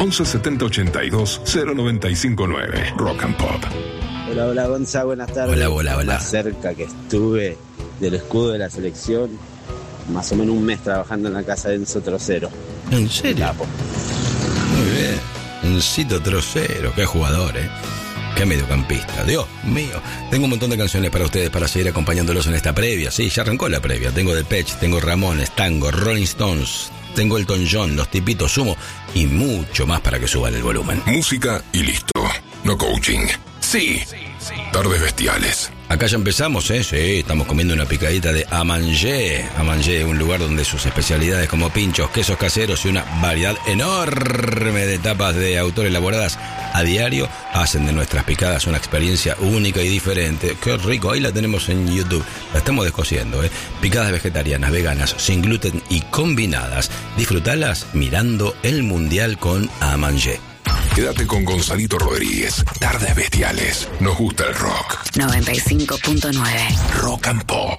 11 70 82 0959. Rock and Pop. Hola, Gonza, buenas tardes. Hola. Más cerca que estuve del escudo de la selección, más o menos un mes trabajando en la casa de Enzo Trocero. ¿En serio? Muy bien. Encito Trocero, qué jugador, qué mediocampista. Dios mío. Tengo un montón de canciones para ustedes para seguir acompañándolos en esta previa. Sí, ya arrancó la previa. Tengo Depeche, tengo Ramones, Tango, Rolling Stones, tengo Elton John, Los Tipitos, Sumo y mucho más para que suban el volumen. Música y listo. No coaching. Sí. Tardes bestiales. Acá ya empezamos, Sí, estamos comiendo una picadita de A Manger. A Manger, un lugar donde sus especialidades como pinchos, quesos caseros y una variedad enorme de tapas de autor elaboradas a diario hacen de nuestras picadas una experiencia única y diferente. Qué rico, ahí la tenemos en YouTube. La estamos descosiendo, Picadas vegetarianas, veganas, sin gluten y combinadas. Disfrutalas mirando el Mundial con A Manger. Quédate con Gonzalito Rodríguez. Tardes bestiales. Nos gusta el rock. 95.9. Rock and Pop.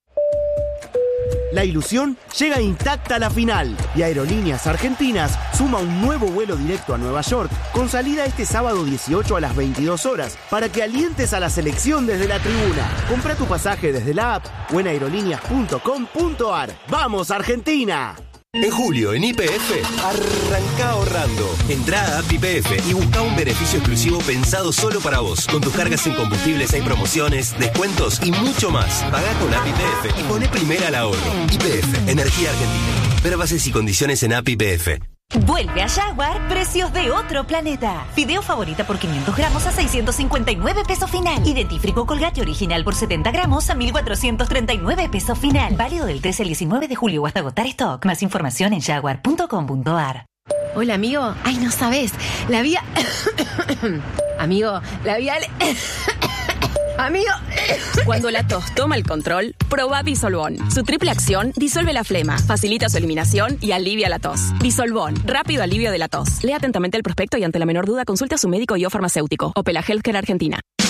La ilusión llega intacta a la final y Aerolíneas Argentinas suma un nuevo vuelo directo a Nueva York con salida este sábado 18 a las 22 horas para que alientes a la selección desde la tribuna. Compra tu pasaje desde la app o en aerolíneas.com.ar. ¡Vamos, Argentina! En julio, en YPF, arranca ahorrando. Entrá a App YPF y busca un beneficio exclusivo pensado solo para vos. Con tus cargas en combustibles hay promociones, descuentos y mucho más. Pagá con App YPF y poné primera al ahorro. YPF, Energía Argentina. Ver bases y condiciones en App YPF. Vuelve a Jaguar, precios de otro planeta. Fideo favorita por 500 gramos a 659 pesos final. Y dentífrico Colgate original por 70 gramos a 1.439 pesos final. Válido del 13 al 19 de julio o hasta agotar stock. Más información en jaguar.com.ar. Hola, amigo. Ay, no sabes. La vida... Amigo, la vida... Amigo, cuando la tos toma el control, probá Disolvón. Su triple acción disuelve la flema, facilita su eliminación y alivia la tos. Disolvón, rápido alivio de la tos. Lea atentamente el prospecto y ante la menor duda consulte a su médico y o farmacéutico. Opela Healthcare Argentina.